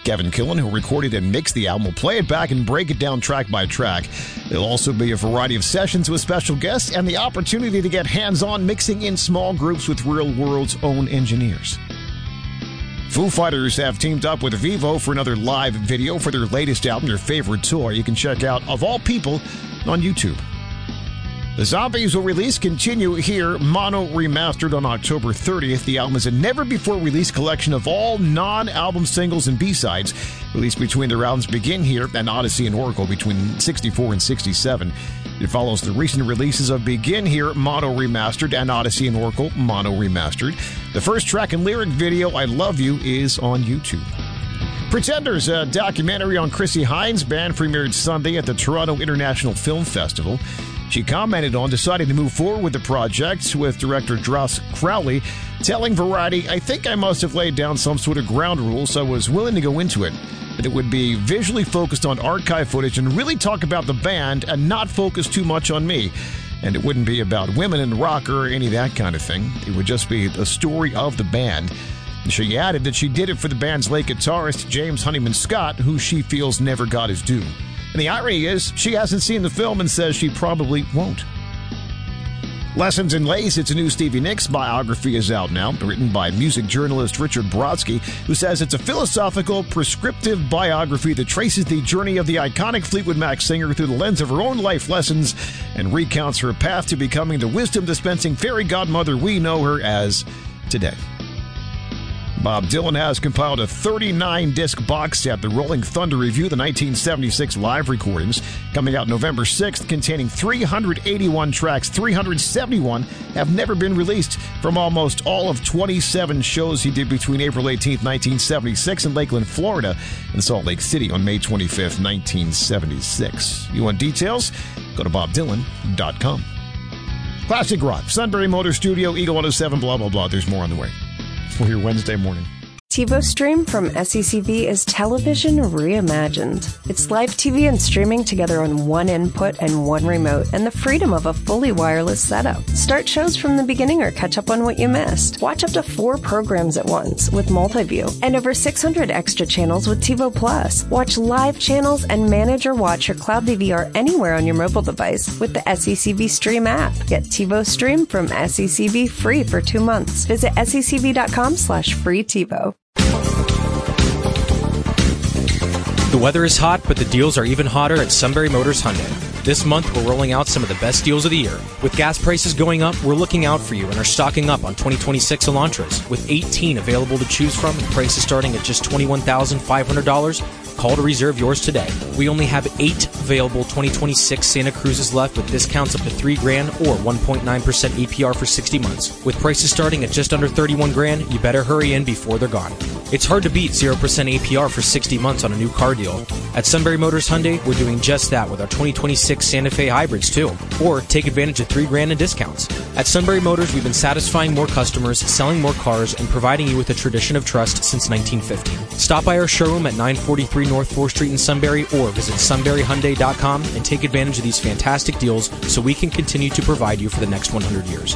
Kevin Killen, who recorded and mixed the album, will play it back and break it down track by track. There'll also be a variety of sessions with special guests and the opportunity to get hands-on mixing in small groups with Real World's own engineers. Foo Fighters have teamed up with Vivo for another live video for their latest album, Your Favorite Toy. You can check out, of all people, on YouTube. The Zombies will release Continue Here, mono remastered on October 30th. The album is a never-before-released collection of all non-album singles and B-sides, released between their albums Begin Here and Odyssey and Oracle between 64 and 67. It follows the recent releases of Begin Here, mono remastered, and Odyssey and Oracle, mono remastered. The first track and lyric video, I Love You, is on YouTube. Pretenders, a documentary on Chrissie Hynde's band, premiered Sunday at the Toronto International Film Festival. She commented on deciding to move forward with the project, with director Dross Crowley telling Variety, "I think I must have laid down some sort of ground rules, so I was willing to go into it. That it would be visually focused on archive footage and really talk about the band and not focus too much on me. And it wouldn't be about women in rock or any of that kind of thing. It would just be a story of the band." She added that she did it for the band's late guitarist, James Honeyman Scott, who she feels never got his due. And the irony is, she hasn't seen the film and says she probably won't. Lessons in Lace, it's a new Stevie Nicks biography, is out now, written by music journalist Richard Brodsky, who says it's a philosophical, prescriptive biography that traces the journey of the iconic Fleetwood Mac singer through the lens of her own life lessons and recounts her path to becoming the wisdom-dispensing fairy godmother we know her as today. Bob Dylan has compiled a 39-disc box set, the Rolling Thunder Review, the 1976 live recordings, coming out November 6th, containing 381 tracks. 371 have never been released from almost all of 27 shows he did between April 18th, 1976 in Lakeland, Florida, and Salt Lake City on May 25th, 1976. You want details? Go to BobDylan.com. Classic Rock, Sunbury Motor Studio, Eagle 107, blah, blah, blah. There's more on the way. We're here Wednesday morning. TiVo Stream from SECV is television reimagined. It's live TV and streaming together on one input and one remote, and the freedom of a fully wireless setup. Start shows from the beginning or catch up on what you missed. Watch up to 4 programs at once with Multiview, and over 600 extra channels with TiVo Plus. Watch live channels and manage or watch your cloud DVR anywhere on your mobile device with the SECV Stream app. Get TiVo Stream from SECV free for 2 months. Visit secv.com/free TiVo. The weather is hot, but the deals are even hotter at Sunbury Motors Hyundai. This month, we're rolling out some of the best deals of the year. With gas prices going up, we're looking out for you and are stocking up on 2026 Elantras. With 18 available to choose from and prices starting at just $21,500, call to reserve yours today. We only have 8 available 2026 Santa Cruzes left with discounts up to $3,000 or 1.9% APR for 60 months. With prices starting at just under $31,000, you better hurry in before they're gone. It's hard to beat 0% APR for 60 months on a new car deal. At Sunbury Motors Hyundai, we're doing just that with our 2026 Santa Fe hybrids too. Or take advantage of $3,000 in discounts. At Sunbury Motors, we've been satisfying more customers, selling more cars, and providing you with a tradition of trust since 1950. Stop by our showroom at 943 North 4th Street in Sunbury or visit sunburyhyundai.com and take advantage of these fantastic deals so we can continue to provide you for the next 100 years.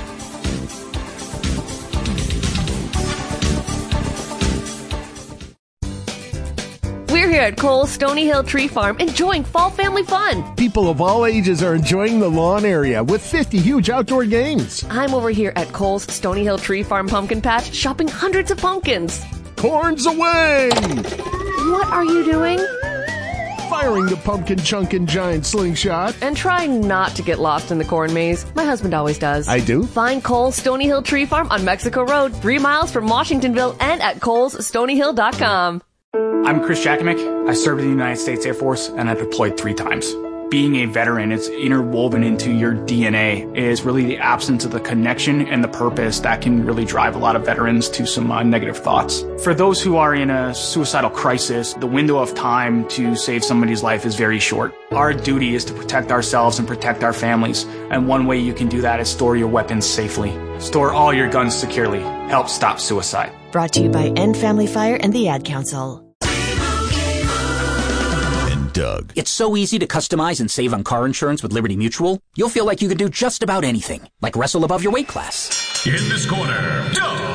We're here at Cole's Stony Hill Tree Farm enjoying fall family fun. People of all ages are enjoying the lawn area with 50 huge outdoor games. I'm over here at Cole's Stony Hill Tree Farm Pumpkin Patch shopping hundreds of pumpkins. Corn's away! What are you doing? Firing the pumpkin chunkin' giant slingshot. And trying not to get lost in the corn maze. My husband always does. I do? Find Cole's Stony Hill Tree Farm on Mexico Road, 3 miles from Washingtonville and at colesstonyhill.com. I'm Chris Jakomick. I served in the United States Air Force and I deployed 3 times. Being a veteran, it's interwoven into your DNA. It is really the absence of the connection and the purpose that can really drive a lot of veterans to some negative thoughts. For those who are in a suicidal crisis, the window of time to save somebody's life is very short. Our duty is to protect ourselves and protect our families. And one way you can do that is store your weapons safely. Store all your guns securely. Help stop suicide. Brought to you by End Family Fire and the Ad Council. Doug. It's so easy to customize and save on car insurance with Liberty Mutual. You'll feel like you can do just about anything, like wrestle above your weight class. In this corner, Doug.